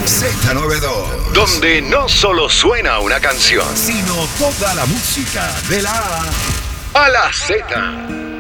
Z92. Donde no solo suena una canción, Sino toda la música de la A a la Z.